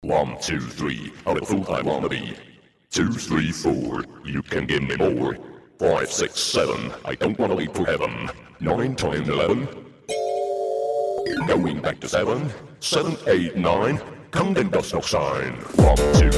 1, 2, 3, how the fool I wanna be. 2, 3, 4, you can give me more. 5, 6, 7, I don't wanna wait for heaven. 9 times 11, going back to 7. 7, 8, 9, kann denn das noch sein? 1, 2,